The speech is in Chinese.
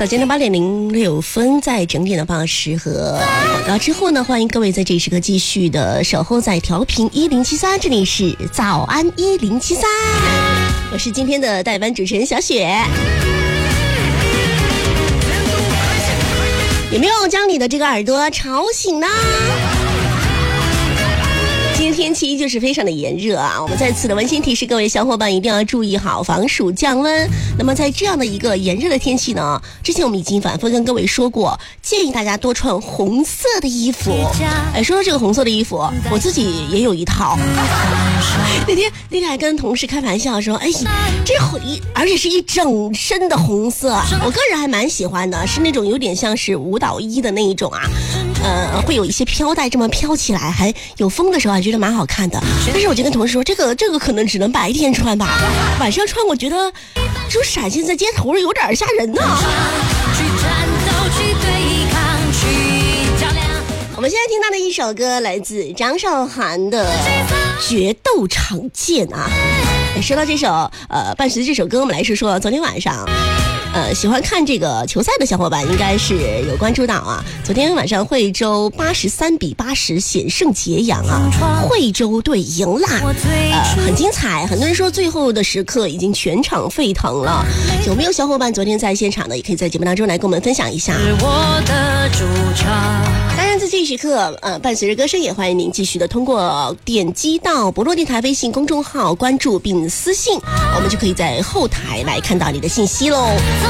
早间的8:06，在整点的报时和广告之后呢，欢迎各位在这时刻继续的守候在调频1073，这里是早安1073，我是今天的代班主持人小雪。有没有将你的这个耳朵吵醒呢？今天天气依旧是非常的炎热啊，我们再次的温馨提示各位小伙伴一定要注意好防暑降温。那么在这样的一个炎热的天气呢，之前我们已经反复跟各位说过，建议大家多穿红色的衣服。说到这个红色的衣服，我自己也有一套。那天还跟同事开玩笑说，这而且是一整身的红色，我个人还蛮喜欢的，是那种有点像是舞蹈衣的那一种啊。会有一些飘带这么飘起来，还有风的时候还觉得蛮好看的。但是我就跟同事说，这个可能只能白天穿吧，晚上穿我觉得就闪现在街头有点吓人呢。我们现在听到的一首歌来自张韶涵的《决斗场见》啊。说到这首伴随这首歌，我们来说昨天晚上喜欢看这个球赛的小伙伴应该是有关注到啊，昨天晚上惠州83-80险胜揭阳啊，惠州队赢了，很精彩。很多人说最后的时刻已经全场沸腾了，有没有小伙伴昨天在现场的，也可以在节目当中来跟我们分享一下。当然在这一时刻伴随着歌声，也欢迎您继续的通过点击到博洛电台微信公众号关注并私信，我们就可以在后台来看到你的信息喽。